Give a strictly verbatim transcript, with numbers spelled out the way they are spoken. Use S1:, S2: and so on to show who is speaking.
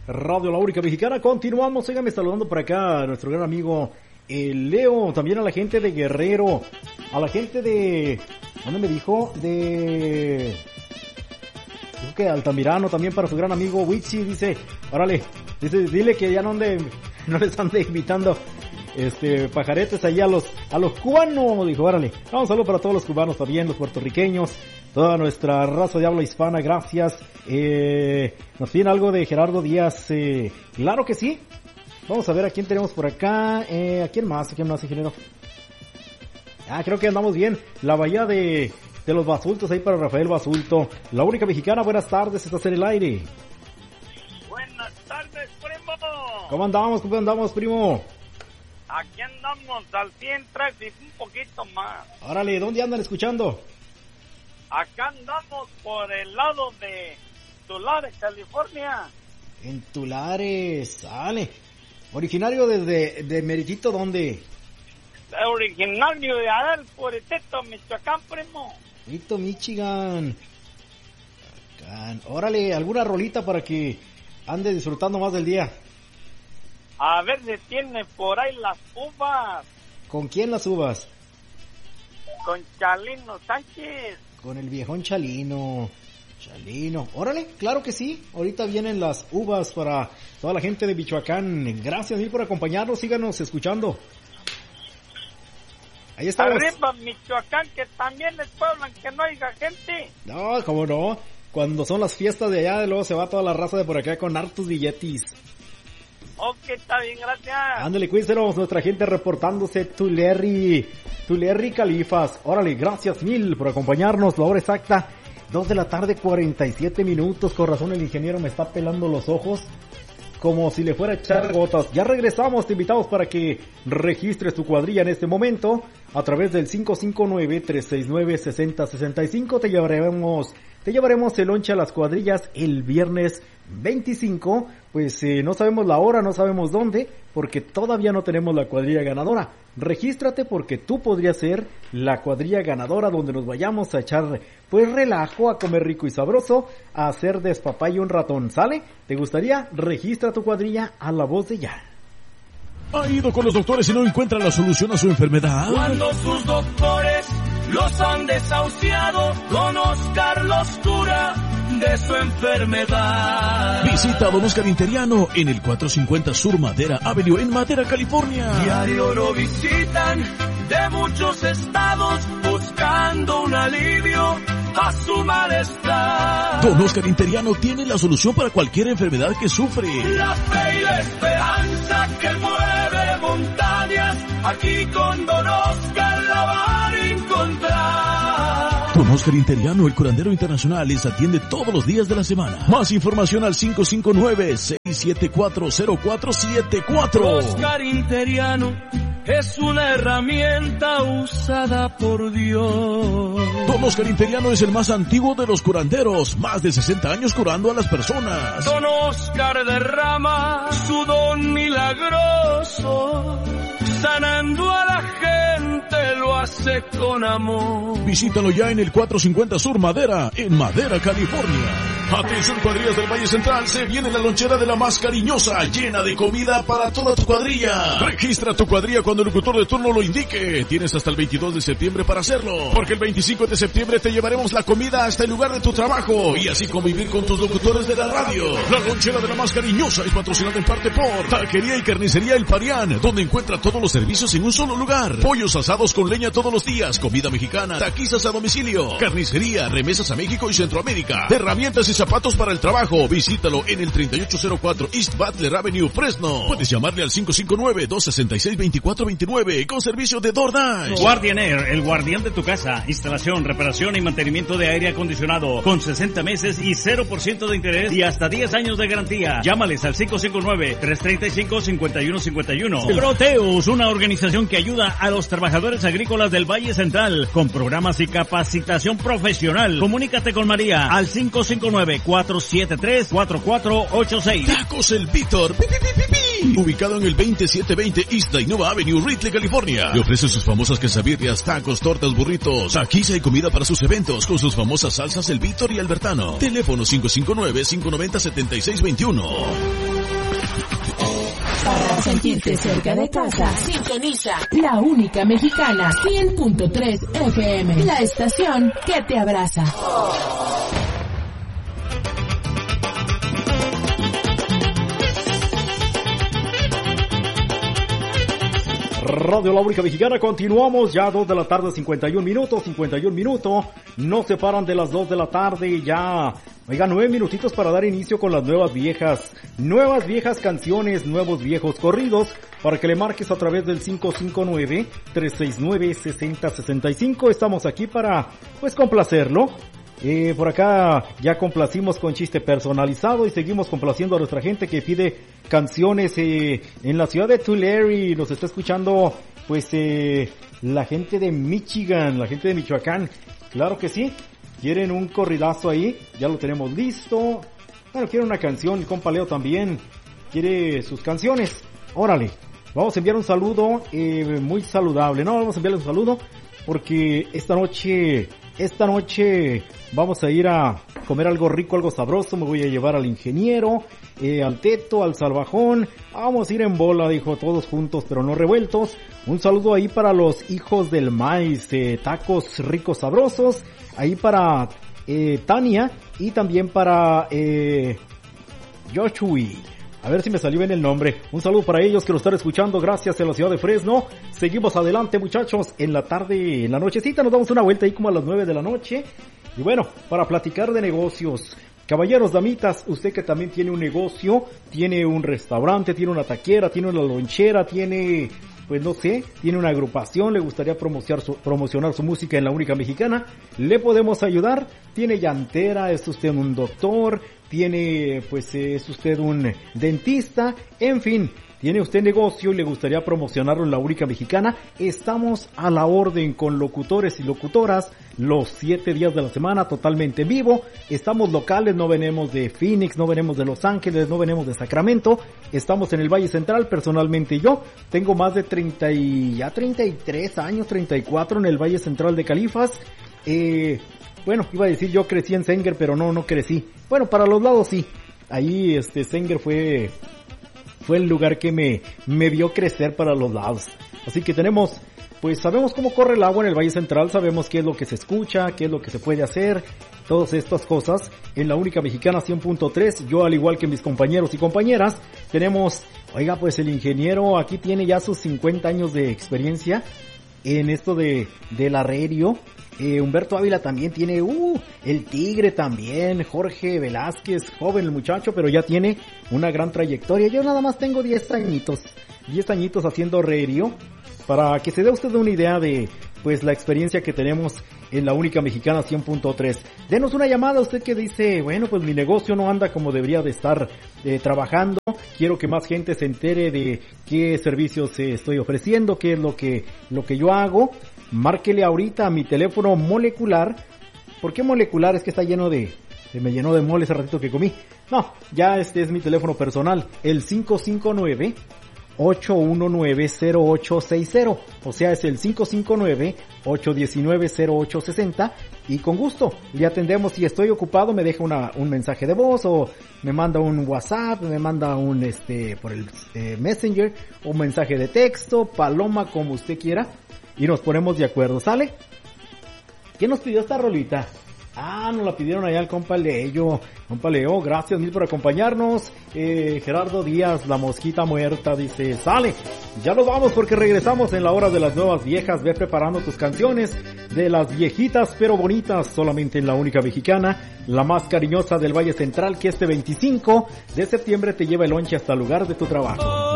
S1: Radio La Única Mexicana. Continuamos, síganme saludando por acá a nuestro gran amigo el Leo, también a la gente de Guerrero, a la gente de... ¿Dónde me dijo? De... Creo que Altamirano, también para su gran amigo Witsi, dice, órale, dice, dile que ya no ande, no les ande invitando este pajaretes allá a los, a los cubanos, dijo, órale, vamos, saludo para todos los cubanos también, los puertorriqueños, toda nuestra raza de habla hispana, gracias. Eh, nos piden algo de Gerardo Díaz, eh, claro que sí. Vamos a ver a quién tenemos por acá. Eh, ¿A quién más? ¿A quién más, ingeniero? Ah, creo que andamos bien. La bahía de, de los Basultos, ahí para Rafael Basulto. La Única Mexicana, buenas tardes, estás en el aire.
S2: Buenas tardes, primo.
S1: ¿Cómo andamos? ¿Cómo andamos, primo?
S2: Aquí andamos al cien tres y un poquito más.
S1: Órale, ¿dónde andan escuchando?
S2: Acá andamos por el lado de Tulare, California.
S1: En Tulares, sale. Originario desde de Meritito, ¿dónde?
S2: Originario de Adel, Puritito, Michoacán, primo.
S1: Puritito, Michigan. Bacán. Órale, ¿alguna rolita para que ande disfrutando más del día?
S2: A ver si tiene por ahí las uvas.
S1: ¿Con quién las uvas?
S2: Con Chalino Sánchez.
S1: Con el viejón Chalino. Chalino, órale, claro que sí. Ahorita vienen las uvas para toda la gente de Michoacán. Gracias mil por acompañarnos, síganos escuchando. Ahí estamos.
S2: Arriba Michoacán, que también es pueblo en que no haya gente.
S1: No, cómo no. Cuando son las fiestas de allá, luego se va toda la raza de por acá con hartos billetis.
S2: Ok, está bien, gracias.
S1: Ándale, cuídense, nuestra gente reportándose. Tulare, Tulare Califas. Órale, gracias mil por acompañarnos. La hora exacta, dos de la tarde, cuarenta y siete minutos. Con razón el ingeniero me está pelando los ojos como si le fuera a echar gotas. Ya regresamos, te invitamos para que registres tu cuadrilla en este momento a través del cinco cinco nueve, tres seis nueve, seis cero seis cinco. Te llevaremos, te llevaremos el lonche a las cuadrillas el viernes veinticinco. Pues eh, no sabemos la hora, no sabemos dónde, porque todavía no tenemos la cuadrilla ganadora. Regístrate porque tú podrías ser la cuadrilla ganadora, donde nos vayamos a echar pues relajo, a comer rico y sabroso, a hacer despapalle un ratón, ¿sale? ¿Te gustaría? Registra tu cuadrilla a la voz de ya.
S3: ¿Ha ido con los doctores y no encuentra la solución a su enfermedad?
S4: Cuando sus doctores los han desahuciado, don Oscar los cura de su enfermedad.
S3: Visita a don Oscar Interiano en el cuatrocientos cincuenta Sur Madera Avenue en Madera, California.
S4: Diario lo visitan de muchos estados buscando un alivio a su malestar.
S3: Don Oscar Interiano tiene la solución para cualquier enfermedad que sufre.
S4: La fe y la esperanza que mueve montañas, aquí con don Oscar la van a encontrar.
S3: Don Oscar Interiano, el curandero internacional, les atiende todos los días de la semana. Más información al cinco cinco nueve, seis siete cuatro, cero cuatro siete cuatro.
S4: Oscar Interiano es una herramienta usada por Dios.
S3: Don Oscar Interiano es el más antiguo de los curanderos, más de sesenta años curando a las personas.
S4: Don Oscar derrama su don milagroso, sanando a la gente, lo hace con amor.
S3: Visítalo ya en el cuatrocientos cincuenta Sur Madera, en Madera, California. Atención, cuadrillas del Valle Central, se viene la lonchera de la más cariñosa, llena de comida para toda tu cuadrilla. Registra tu cuadrilla cuando el locutor de turno lo indique. Tienes hasta el veintidós de septiembre para hacerlo, porque el veinticinco de septiembre te llevaremos la comida hasta el lugar de tu trabajo y así convivir con tus locutores de la radio. La lonchera de la más cariñosa es patrocinada en parte por Taquería y Carnicería El Parián, donde encuentra todos los servicios en un solo lugar. Pollos asados con leña todos los días, comida mexicana, taquizas a domicilio, carnicería, remesas a México y Centroamérica, herramientas y zapatos para el trabajo. Visítalo en el treinta y ocho cero cuatro East Butler Avenue, Fresno. Puedes llamarle al cinco cinco nueve, dos seis seis, dos cuatro dos nueve con servicio de DoorDash.
S5: Guardian Air, el guardián de tu casa. Instalación, reparación y mantenimiento de aire acondicionado con sesenta meses y cero por ciento de interés y hasta diez años de garantía. Llámales al cinco cinco nueve, tres tres cinco, cinco uno cinco uno. Proteus, una organización que ayuda a los trabajadores agrícolas del Valle Central con programas y capacitación profesional. Comunícate con María al cinco cinco nueve, cuatro siete tres, cuatro cuatro ocho seis.
S3: Tacos El Víctor, pi, pi, pi, pi, pi. Ubicado en el veintisiete veinte East Innova Avenue, Ridley, California. Le ofrece sus famosas quesabirrias, tacos, tortas, burritos, taquiza y comida para sus eventos con sus famosas salsas El Víctor y Albertano. Teléfono cinco cinco nueve, cinco nueve cero, siete seis dos uno.
S6: Para sentirte cerca de casa, sintoniza la única mexicana, cien punto tres F M, la estación que te abraza.
S1: Radio La Única Mexicana, continuamos ya dos de la tarde, cincuenta y un minutos, cincuenta y un minutos, no se paran de las dos de la tarde, ya, oiga, nueve minutitos para dar inicio con las nuevas viejas, nuevas viejas canciones, nuevos viejos corridos, para que le marques a través del cinco cinco nueve, tres seis nueve, seis cero seis cinco, estamos aquí para, pues, complacerlo. Eh, por acá ya complacimos con chiste personalizado y seguimos complaciendo a nuestra gente que pide canciones eh, en la ciudad de Tulare. Nos está escuchando pues eh, la gente de Michigan, la gente de Michoacán. Claro que sí, quieren un corridazo ahí, ya lo tenemos listo. Bueno, quiere una canción, el compa Leo también quiere sus canciones. Órale, vamos a enviar un saludo eh, muy saludable. No, vamos a enviarle un saludo porque esta noche... Esta noche vamos a ir a comer algo rico, algo sabroso. Me voy a llevar al ingeniero, eh, al Teto, al Salvajón. Vamos a ir en bola, dijo, todos juntos pero no revueltos. Un saludo ahí para los hijos del maíz, eh, tacos ricos sabrosos. Ahí para eh, Tania y también para eh, Joshua. A ver si me salió bien el nombre. Un saludo para ellos que lo están escuchando. Gracias a la ciudad de Fresno. Seguimos adelante, muchachos. En la tarde, en la nochecita, nos damos una vuelta ahí como a las nueve de la noche. Y bueno, para platicar de negocios. Caballeros, damitas, usted que también tiene un negocio, tiene un restaurante, tiene una taquera, tiene una lonchera, tiene... pues no sé, tiene una agrupación, le gustaría promocionar su, promocionar su música en La Única Mexicana, le podemos ayudar. Tiene llantera, es usted un doctor, tiene, pues es usted un dentista, en fin, tiene usted negocio y le gustaría promocionarlo en La Única Mexicana. Estamos a la orden con locutores y locutoras los siete días de la semana, totalmente en vivo. Estamos locales, no venimos de Phoenix, no venimos de Los Ángeles, no venimos de Sacramento. Estamos en el Valle Central, personalmente yo tengo más de treinta y ya treinta y tres años, treinta y cuatro en el Valle Central de Califas. Eh, bueno, iba a decir yo crecí en Sanger, pero no, no crecí. Bueno, para los lados sí. Ahí este Sanger fue... fue el lugar que me, me vio crecer para los lados. Así que tenemos, pues sabemos cómo corre el agua en el Valle Central, sabemos qué es lo que se escucha, qué es lo que se puede hacer, todas estas cosas. En La Única Mexicana cien punto tres, yo al igual que mis compañeros y compañeras, tenemos, oiga, pues el ingeniero aquí tiene ya sus cincuenta años de experiencia en esto de, de la radio. Eh, Humberto Ávila también tiene, uh, el Tigre también, Jorge Velázquez, joven el muchacho, pero ya tiene una gran trayectoria. Yo nada más tengo diez añitos, diez añitos haciendo radio, para que se dé usted una idea de, pues, la experiencia que tenemos en La Única Mexicana cien punto tres. Denos una llamada, usted que dice, bueno, pues mi negocio no anda como debería de estar eh, trabajando, quiero que más gente se entere de qué servicios eh, estoy ofreciendo, qué es lo que, lo que yo hago. Márquele ahorita a mi teléfono molecular. ¿Por qué molecular? Es que está lleno de... Se me llenó de mole ese ratito que comí. No, ya este es mi teléfono personal. El cinco cinco nueve, ocho uno nueve, cero ocho seis cero. O sea, es el cinco cinco nueve, ocho uno nueve, cero ocho seis cero. Y con gusto le atendemos. Si estoy ocupado, me deja una, un mensaje de voz o me manda un WhatsApp, me manda un este por el eh, Messenger, un mensaje de texto, paloma, como usted quiera. Y nos ponemos de acuerdo, ¿sale? ¿Quién nos pidió esta rolita? Ah, nos la pidieron allá el compa Leo. Compa Leo, gracias mil por acompañarnos. Eh, Gerardo Díaz, la mosquita muerta, dice, sale. Ya nos vamos porque regresamos en la hora de las nuevas viejas. Ve preparando tus canciones de las viejitas pero bonitas, solamente en La Única Mexicana, la más cariñosa del Valle Central, que este veinticinco de septiembre te lleva el lonche hasta el lugar de tu trabajo.